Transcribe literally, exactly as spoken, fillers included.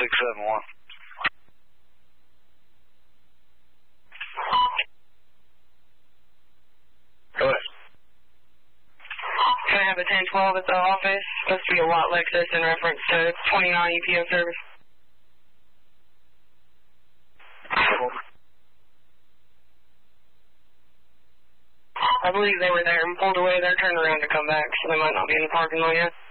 six seven one. Go ahead. Can I have a ten twelve at the office? Supposed to be a Watt Lexus in reference to twenty-nine E P O service. I believe they were there and pulled away. They're turning around to come back, so they might not be in the parking lot yet.